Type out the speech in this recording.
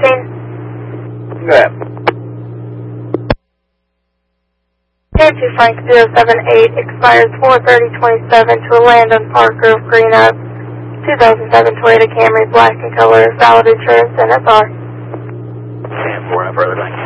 scene? Go ahead. K2 Frank 078 expires 4/30/27 to a Landon Parker of Green Oak, 2007 Toyota Camry, black in color, valid insurance, NSR. And 4 further, thanks.